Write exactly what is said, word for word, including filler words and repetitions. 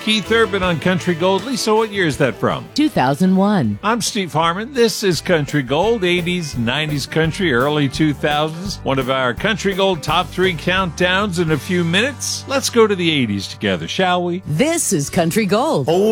Keith Urban on Country Gold. Lisa, what year is that from? two thousand one. I'm Steve Harmon. This is Country Gold, eighties, nineties country, early two thousands. One of our Country Gold top three countdowns in a few minutes. Let's go to the eighties together, shall we? This is Country Gold.